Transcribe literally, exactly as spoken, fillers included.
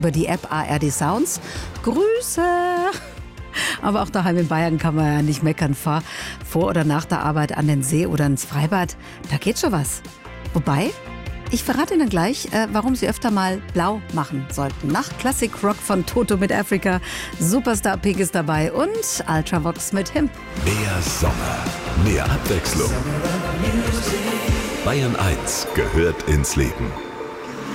über die App A R D Sounds. Grüße! Aber auch daheim in Bayern kann man ja nicht meckern. Fahr vor oder nach der Arbeit an den See oder ins Freibad. Da geht schon was. Wobei, ich verrate Ihnen gleich, äh, warum Sie öfter mal blau machen sollten. Nach Classic Rock von Toto mit Africa, Superstar Pink ist dabei und Ultravox mit Him. Mehr Sommer, mehr Abwechslung. Bayern eins gehört ins Leben.